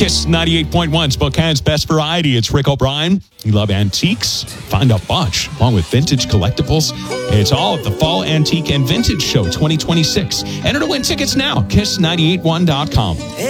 Kiss 98.1, Spokane's best variety. It's Rick O'Brien. You love antiques? Find a bunch, along with vintage collectibles. It's all at the Fall Antique and Vintage Show 2026. Enter to win tickets now. Kiss981.com.